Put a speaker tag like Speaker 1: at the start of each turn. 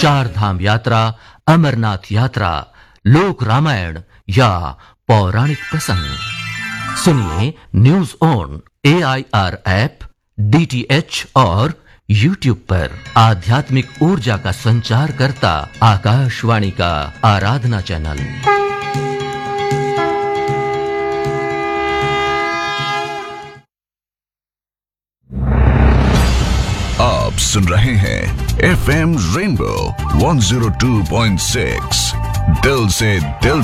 Speaker 1: चार धाम यात्रा, अमरनाथ यात्रा, लोक रामायण या पौराणिक प्रसंग सुनिए news on AIR app, DTH और YouTube पर। आध्यात्मिक ऊर्जा का संचार करता आकाशवाणी का आराधना चैनल।
Speaker 2: आप सुन रहे हैं FM रेनबो 102.6 दिल से दिल